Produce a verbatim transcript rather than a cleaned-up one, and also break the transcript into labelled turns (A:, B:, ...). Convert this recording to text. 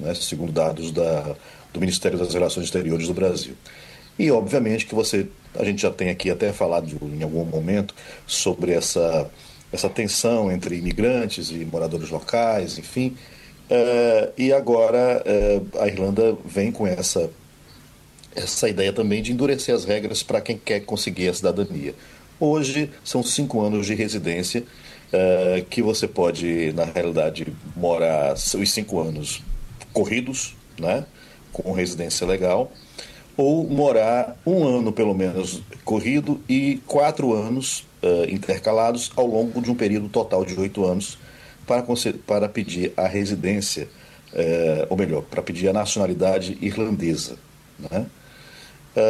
A: né, segundo dados da, do Ministério das Relações Exteriores do Brasil. E, obviamente, que você, a gente já tem aqui até falado em algum momento sobre essa, essa tensão entre imigrantes e moradores locais, enfim. Eh, e agora eh, a Irlanda vem com essa, essa ideia também de endurecer as regras para quem quer conseguir a cidadania. Hoje são cinco anos de residência eh, que você pode, na realidade, morar os cinco anos corridos, né, com residência legal, ou morar um ano pelo menos corrido e quatro anos eh, intercalados ao longo de um período total de oito anos para, conce- para pedir a residência, eh, ou melhor, para pedir a nacionalidade irlandesa, né?